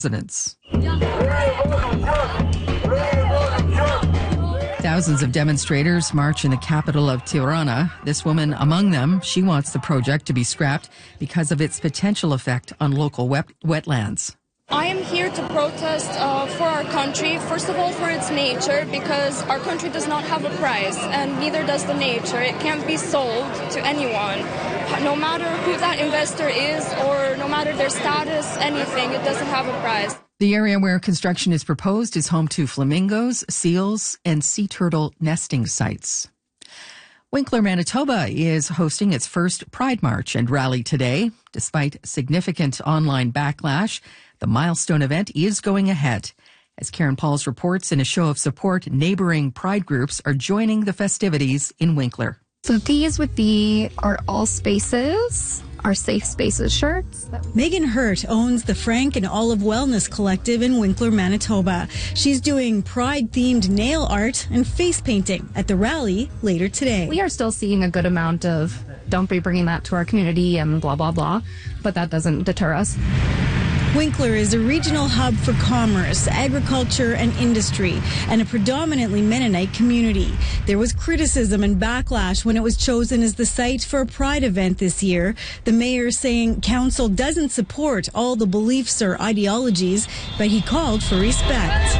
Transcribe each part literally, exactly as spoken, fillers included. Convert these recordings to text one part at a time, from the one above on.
residents. Thousands of demonstrators march in the capital of Tirana. This woman among them, she wants the project to be scrapped because of its potential effect on local wet- wetlands. I am here to protest uh, for our country, first of all for its nature, because our country does not have a price, and neither does the nature. It can't be sold to anyone. No matter who that investor is or no matter their status, anything, it doesn't have a price. The area where construction is proposed is home to flamingos, seals, and sea turtle nesting sites. Winkler, Manitoba is hosting its first Pride March and rally today. Despite significant online backlash, the milestone event is going ahead. As Karen Pauls reports, in a show of support, neighboring Pride groups are joining the festivities in Winkler. So these would be our All Spaces, our Safe Spaces shirts. Megan Hurt owns the Frank and Olive Wellness Collective in Winkler, Manitoba. She's doing Pride-themed nail art and face painting at the rally later today. We are still seeing a good amount of don't be bringing that to our community and blah, blah, blah, but that doesn't deter us. Winkler is a regional hub for commerce, agriculture, and industry, and a predominantly Mennonite community. There was criticism and backlash when it was chosen as the site for a Pride event this year. The mayor saying council doesn't support all the beliefs or ideologies, but he called for respect.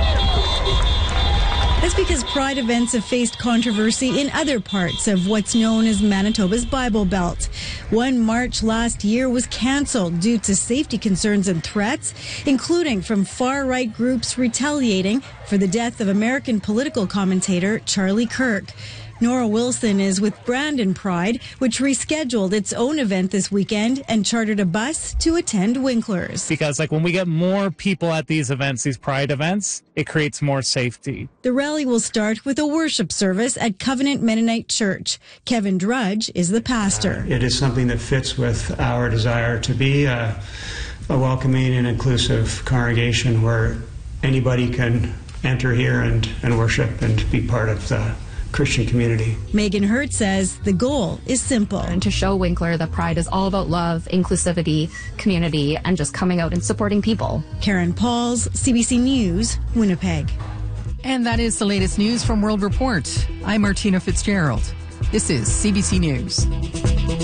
That's because Pride events have faced controversy in other parts of what's known as Manitoba's Bible Belt. One march last year was cancelled due to safety concerns and threats, including from far-right groups retaliating for the death of American political commentator Charlie Kirk. Nora Wilson is with Brandon Pride, which rescheduled its own event this weekend and chartered a bus to attend Winkler's. Because like when we get more people at these events, these Pride events, it creates more safety. The rally will start with a worship service at Covenant Mennonite Church. Kevin Drudge is the pastor. Uh, it is something that fits with our desire to be a, a welcoming and inclusive congregation where anybody can enter here and, and worship and be part of the Christian community. Megan Hurt says the goal is simple. And to show Winkler that Pride is all about love, inclusivity, community, and just coming out and supporting people. Karen Pauls, C B C News, Winnipeg. And that is the latest news from World Report. I'm Martina Fitzgerald. This is C B C News.